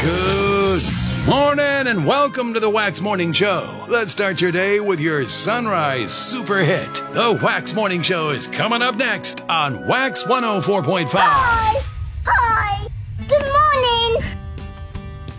Good morning and welcome to the Wax Morning Show. Let's start your day with your sunrise super hit. The Wax Morning Show is coming up next on Wax 104.5.